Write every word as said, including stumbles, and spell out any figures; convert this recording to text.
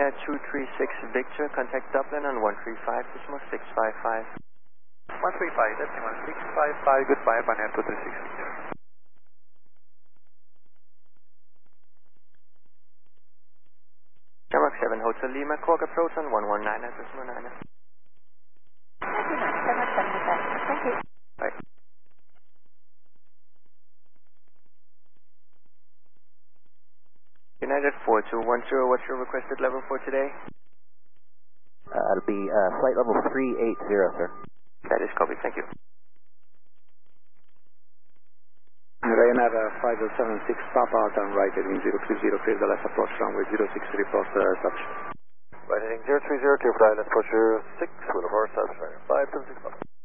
India two three six Victor, contact Dublin on one three five decimal six five five. one three five decimal six five five, goodbye, Banan two three six Victor. Shamrock seven Hotel Lima, Quark approach on one one nine decimal nine. Thank you. Bye. United four two one zero, what's your requested level for today? Uh, it'll be uh, flight level three eight zero, sir. That is copy, thank you. Ryanair uh, five seven six Papa, turn right heading zero three zero, clear the left approach runway zero six, report uh, touch. Right heading zero three zero, clear for left approach zero six, will of our service five seven six Papa.